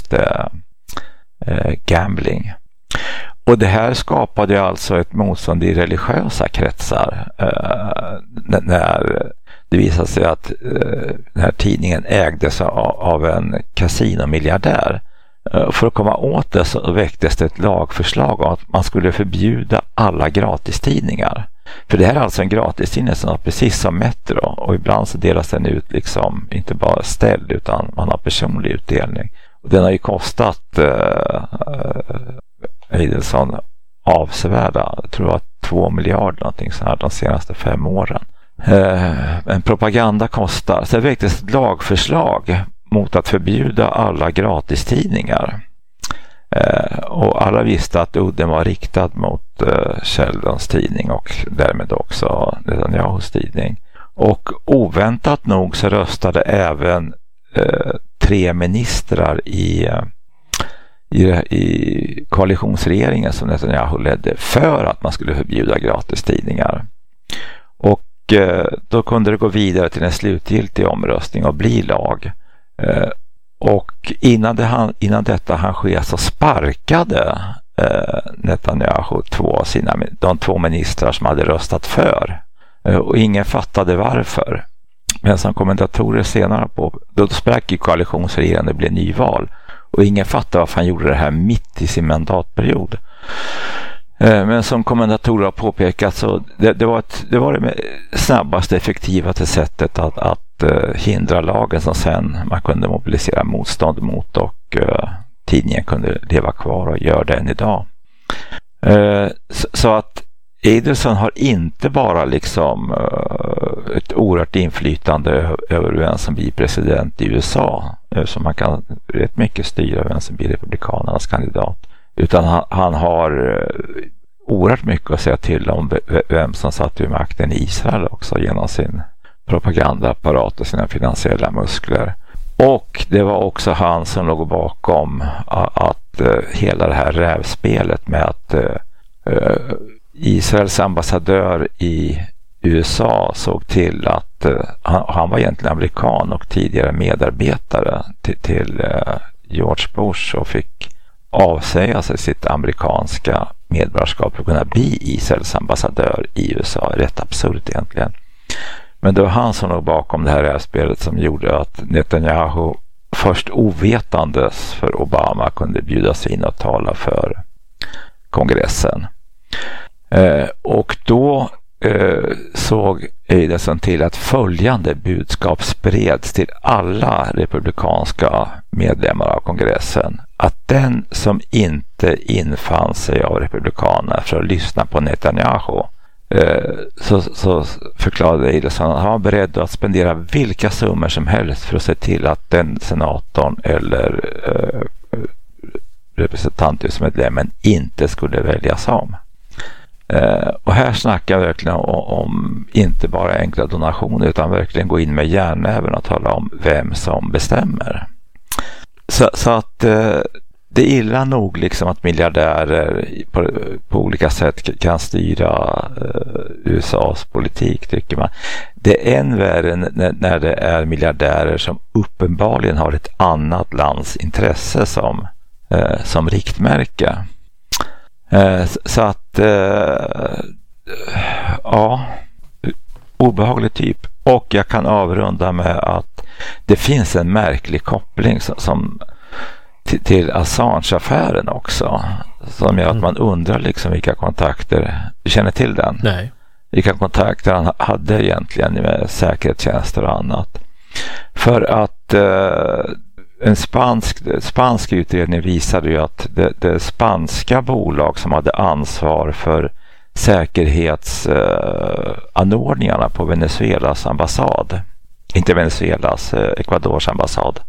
just gambling. Och det här skapade alltså ett motstånd i religiösa kretsar när det visade sig att den här tidningen ägdes av en kasinamiljardär. För att komma åt det så väcktes det ett lagförslag om att man skulle förbjuda alla gratistidningar. För det här är alltså en gratistidning som är precis som Metro, och ibland så delas den ut liksom inte bara ställd utan man har personlig utdelning. Och den har ju kostat Eidelson avsevärda, jag tror att 2 miljarder någonting så här de senaste 5 åren. En propaganda kostar. Så det väcktes ett lagförslag mot att förbjuda alla gratistidningar. Och alla visste att udden var riktad mot Sheldons tidning och därmed också Netanyahus tidning. Och oväntat nog så röstade även 3 ministrar i koalitionsregeringen som Netanyahu ledde för att man skulle förbjuda gratistidningar. Och då kunde det gå vidare till en slutgiltig omröstning och bli lag. Och innan detta han ske så sparkade Netanyahu de 2 ministrar som hade röstat för. Och ingen fattade varför. Men som kommentatorer senare då sprack ju koalitionsregeringen, det blev nyval. Och ingen fattade varför han gjorde det här mitt i sin mandatperiod. Men som kommentatorer har påpekat så det var det snabbaste, effektivaste sättet att hindra lagen som sen man kunde mobilisera motstånd mot, och tidningen kunde leva kvar och gör det än idag. Så att Eidelson har inte bara liksom ett oerhört inflytande över vem som blir president i USA, som man kan rätt mycket styra vem som blir republikanernas kandidat, utan han har oerhört mycket att säga till om vem som satt vid makten i Israel också genom sin propagandaapparat och sina finansiella muskler. Och det var också han som låg bakom att hela det här rävspelet med att Israels ambassadör i USA såg till att han var egentligen amerikan och tidigare medarbetare till George Bush och fick avsäga sig sitt amerikanska medborgarskap för att kunna bli Israels ambassadör i USA. Rätt absurt egentligen. Men det var han som låg bakom det här rävspelet som gjorde att Netanyahu först ovetandes för Obama kunde bjuda sig in och tala för kongressen. Och då såg Eidelson till att följande budskap spreds till alla republikanska medlemmar av kongressen: att den som inte infann sig av republikaner för att lyssna på Netanyahu, så förklarade Eidelson att han var beredd att spendera vilka summor som helst för att se till att den senatorn eller representantmedlemmen inte skulle väljas om. Och här snackar jag verkligen om inte bara enkla donationer utan verkligen gå in med järnnäven och tala om vem som bestämmer. Så att det är illa nog liksom att miljardärer på olika sätt kan styra USAs politik, tycker man. Det är än värre när det är miljardärer som uppenbarligen har ett annat lands intresse som riktmärke. Så att ja, obehaglig typ. Och jag kan avrunda med att det finns en märklig koppling som till Assange-affären också, som gör att man undrar liksom vilka kontakter, du känner till den? Nej. Vilka kontakter han hade egentligen med säkerhetstjänster och annat. För att en spansk utredning visade ju att det spanska bolag som hade ansvar för säkerhetsanordningarna på Venezuelas ambassad, inte Venezuelas, Ecuadors ambassad,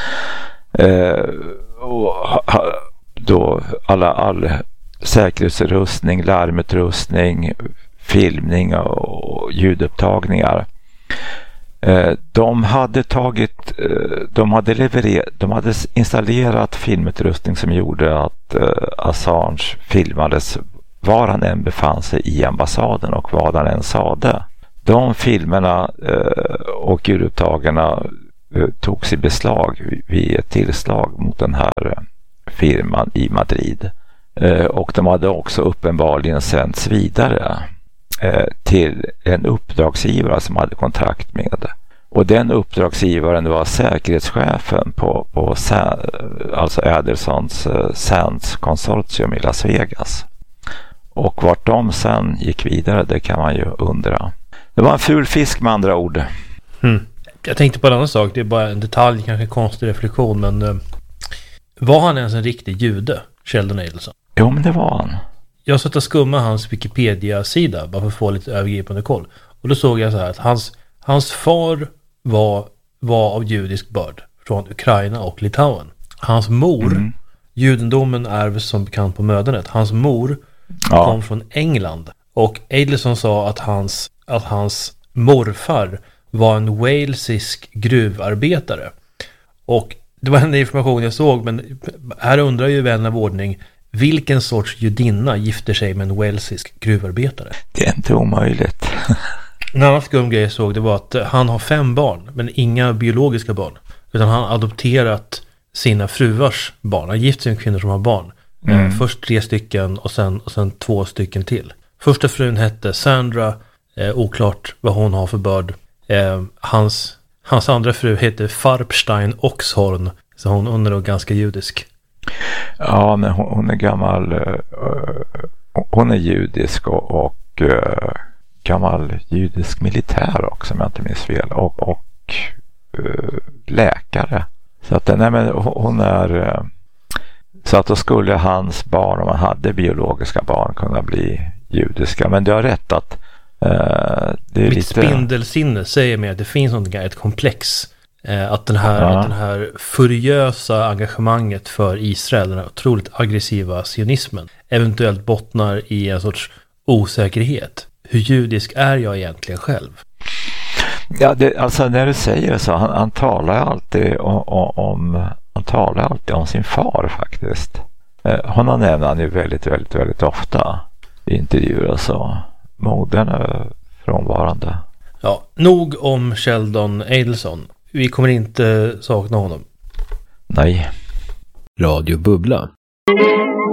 och då all säkerhetsutrustning, larmutrustning, filmning och ljudupptagningar, de hade installerat filmutrustning som gjorde att Assange filmades var han än befann sig i ambassaden och vad han än sade. De filmerna och ljudupptagarna togs i beslag vid ett tillslag mot den här firman i Madrid. Och de hade också uppenbarligen sänts vidare till en uppdragsgivare som hade kontakt med. Och den uppdragsgivaren var säkerhetschefen på alltså Adersons Sands konsortium i Las Vegas. Och vart de sen gick vidare, det kan man ju undra. Det var en ful fisk med andra ord. Jag tänkte på en annan sak, det är bara en detalj, kanske en konstig reflektion, men var han ens en riktig jude, Sheldon Adelson? Jo, men det var han. Jag satt och skummade hans Wikipedia-sida bara för att få lite övergripande koll. Och då såg jag så här att hans far var av judisk börd från Ukraina och Litauen. Hans mor, judendomen ärvs som bekant på mödernet. Hans mor kom från England. Och Adelson sa att hans morfar var en walesisk gruvarbetare. Och det var en information jag såg, men här undrar ju vän av ordning, vilken sorts judinna gifter sig med en walesisk gruvarbetare? Det är inte omöjligt. En annan skum grej jag såg, det var att han har 5 barn, men inga biologiska barn. Utan han har adopterat sina fruars barn. Han gift sig med kvinnor som har barn. Först 3 stycken och sen 2 stycken till. Första frun hette Sandra, oklart vad hon har för börd. Hans andra fru heter Farpstein Oxhorn, så hon är då ganska judisk. Ja, men hon är gammal, hon är judisk och gammal judisk militär också, om jag inte minns fel, och läkare. Så att nej, men hon är, så att då skulle hans barn, om man hade biologiska barn, kunna bli judiska. Men du har rätt att det är mitt spindelsinne säger mig att det finns ett komplex, att den här furiösa engagemanget för Israel, den här otroligt aggressiva sionismen, eventuellt bottnar i en sorts osäkerhet. Hur judisk är jag egentligen själv? Ja, alltså när du säger så, han talar alltid om sin far faktiskt. Honom nämner han ju väldigt, väldigt, väldigt ofta i intervjuer, så modern är frånvarande. Ja, nog om Sheldon Adelson. Vi kommer inte sakna honom. Nej. Radio Bubbla.